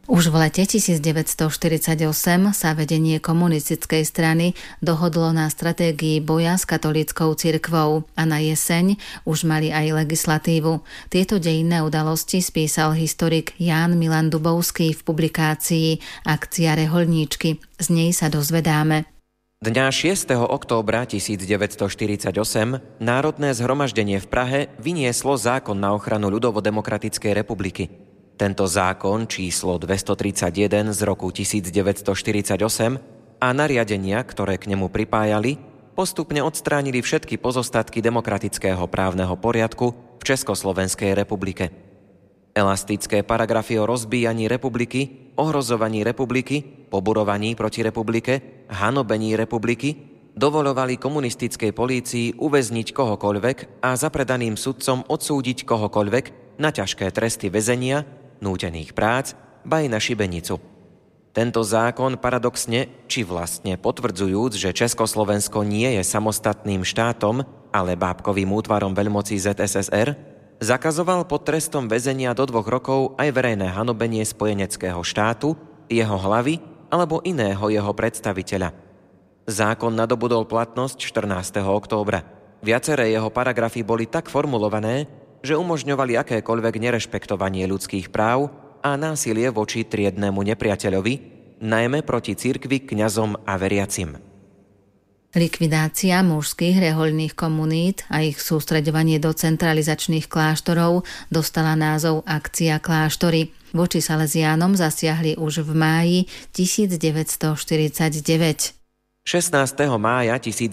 Už v lete 1948 sa vedenie komunistickej strany dohodlo na stratégii boja s katolíckou cirkvou a na jeseň už mali aj legislatívu. Tieto dejinné udalosti spísal historik Ján Milan Dubovský v publikácii Akcia rehoľníčky. Z nej sa dozvedáme. Dňa 6. októbra 1948 Národné zhromaždenie v Prahe vynieslo zákon na ochranu ľudovo-demokratickej republiky. Tento zákon číslo 231 z roku 1948 a nariadenia, ktoré k nemu pripájali, postupne odstránili všetky pozostatky demokratického právneho poriadku v Československej republike. Elastické paragrafy o rozbíjaní republiky, ohrozovaní republiky, poburovaní proti republike, hanobení republiky dovoľovali komunistickej polícii uväzniť kohokoľvek a za predaným sudcom odsúdiť kohokoľvek na ťažké tresty väzenia, nútených prác, ba aj na šibenicu. Tento zákon paradoxne, či vlastne potvrdzujúc, že Československo nie je samostatným štátom, ale bábkovým útvarom veľmocí ZSSR, zakazoval pod trestom väzenia do 2 rokov aj verejné hanobenie spojeneckého štátu, jeho hlavy alebo iného jeho predstaviteľa. Zákon nadobudol platnosť 14. októbra. Viaceré jeho paragrafy boli tak formulované, že umožňovali akékoľvek nerešpektovanie ľudských práv a násilie voči triednemu nepriateľovi, najmä proti cirkvi, kňazom a veriacim. Likvidácia mužských rehoľných komunít a ich sústreďovanie do centralizačných kláštorov dostala názov Akcia kláštory. Voči Salesiánom zasiahli už v máji 1949. 16. mája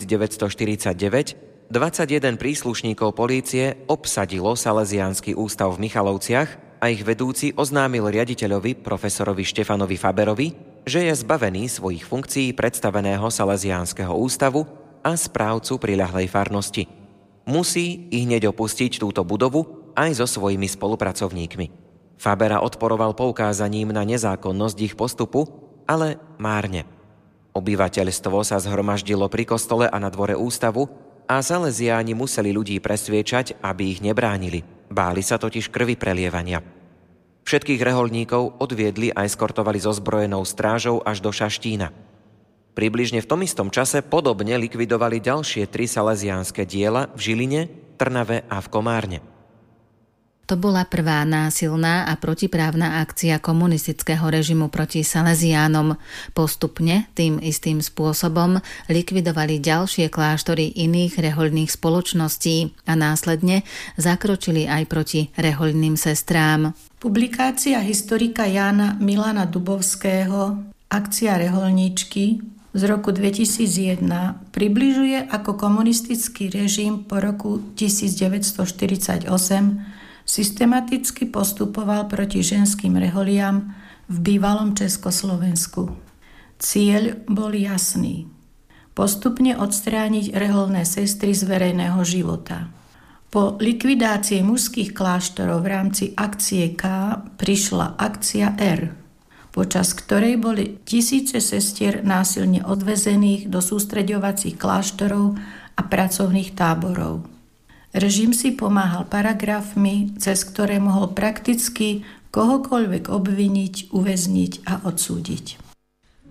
1949 21 príslušníkov polície obsadilo Salesiánsky ústav v Michalovciach a ich vedúci oznámil riaditeľovi profesorovi Štefanovi Faberovi, že je zbavený svojich funkcií predstaveného Salesiánskeho ústavu a správcu priľahlej farnosti. Musí ihneď opustiť túto budovu aj so svojimi spolupracovníkmi. Fabera odporoval poukázaním na nezákonnosť ich postupu, ale márne. Obyvateľstvo sa zhromaždilo pri kostole a na dvore ústavu a Salesiáni museli ľudí presviečať, aby ich nebránili. Báli sa totiž krvi prelievania. Všetkých rehoľníkov odviedli a eskortovali so zbrojenou strážou až do Šaštína. Približne v tom istom čase podobne likvidovali ďalšie 3 salesiánske diela v Žiline, Trnave a v Komárne. To bola prvá násilná a protiprávna akcia komunistického režimu proti Salesiánom. Postupne, tým istým spôsobom, likvidovali ďalšie kláštory iných rehoľných spoločností a následne zakročili aj proti rehoľným sestrám. Publikácia historika Jána Milana Dubovského Akcia rehoľníčky z roku 2001 približuje, ako komunistický režim po roku 1948 systematicky postupoval proti ženským reholiam v bývalom Československu. Cieľ bol jasný. Postupne odstrániť reholné sestry z verejného života. Po likvidácii mužských kláštorov v rámci akcie K prišla akcia R, počas ktorej boli tisíce sestier násilne odvezených do sústreďovacích kláštorov a pracovných táborov. Režim si pomáhal paragrafmi, cez ktoré mohol prakticky kohokoľvek obviniť, uväzniť a odsúdiť.